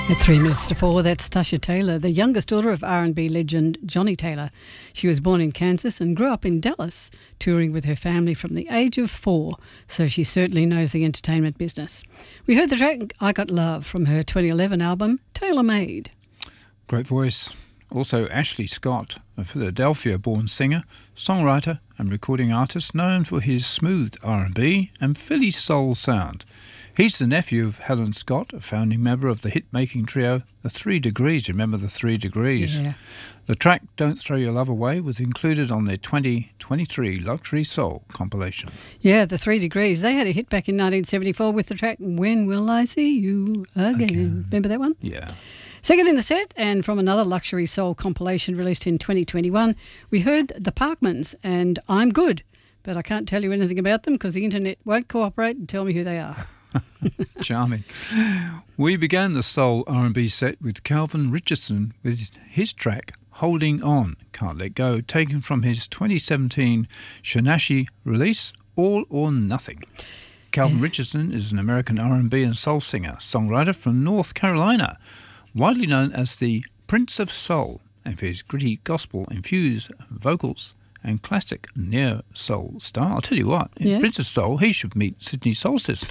At 3 minutes to 4, that's Tasha Taylor, the youngest daughter of R&B legend Johnny Taylor. She was born in Kansas and grew up in Dallas, touring with her family from the age of 4, so she certainly knows the entertainment business. We heard the track I Got Love from her 2011 album, Tailor Made. Great voice. Also Ashley Scott, a Philadelphia-born singer, songwriter and recording artist known for his smooth R&B and Philly soul sound. He's the nephew of Helen Scott, a founding member of the hit-making trio The 3 Degrees. Remember The 3 Degrees? Yeah. The track Don't Throw Your Love Away was included on their 2023 Luxury Soul compilation. Yeah, The 3 Degrees. They had a hit back in 1974 with the track When Will I See You Again. Remember that one? Yeah. Second in the set, and from another Luxury Soul compilation released in 2021, we heard The Parkmans and I'm Good, but I can't tell you anything about them because the internet won't cooperate and tell me who they are. Charming. We began the soul R&B set with Calvin Richardson with his track Holding On, Can't Let Go, taken from his 2017 Shanashi release All or Nothing. Calvin Richardson is an American R&B and soul singer, songwriter from North Carolina, widely known as the Prince of Soul, and for his gritty gospel-infused vocals and classic neo-soul style. I'll tell you what, in Prince of Soul, he should meet Sydney's soul sister.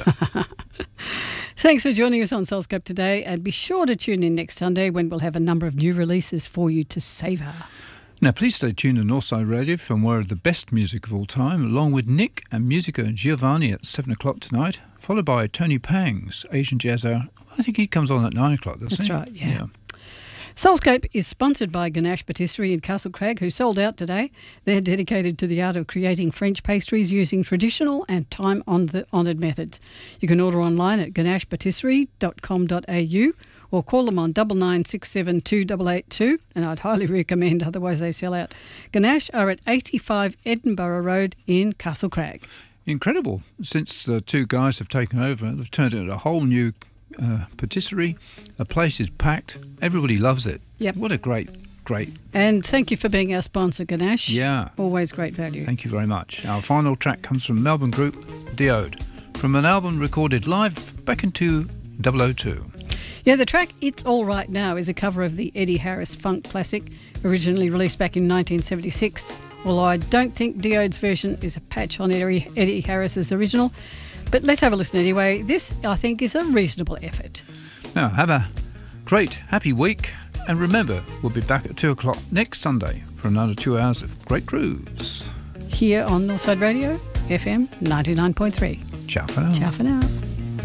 Thanks for joining us on Soulscope today, and be sure to tune in next Sunday when we'll have a number of new releases for you to savour. Now, please stay tuned to Northside Radio for more of the best music of all time, along with Nick and Musica Giovanni at 7 o'clock tonight, followed by Tony Pang's Asian Jazz Hour. I think he comes on at 9 o'clock, doesn't he? That's right, yeah. Soulscope is sponsored by Ganache Patisserie in Castlecrag, who sold out today. They're dedicated to the art of creating French pastries using traditional and time-honoured methods. You can order online at ganachepatisserie.com.au or call them on 9967 2882, and I'd highly recommend, otherwise they sell out. Ganache are at 85 Edinburgh Road in Castlecrag. Incredible. Since the two guys have taken over, they've turned it into a whole new patisserie. The place is packed. Everybody loves it. Yep. What a great. And thank you for being our sponsor, Ganache. Yeah. Always great value. Thank you very much. Our final track comes from Melbourne group Diode, from an album recorded live back in 2002. Yeah, the track It's All Right Now is a cover of the Eddie Harris funk classic, originally released back in 1976. Although I don't think Diode's version is a patch on Eddie Harris's original. But let's have a listen anyway. This, I think, is a reasonable effort. Now, have a great, happy week. And remember, we'll be back at 2 o'clock next Sunday for another 2 hours of great grooves. Here on Northside Radio, FM 99.3. Ciao for now. Ciao for now.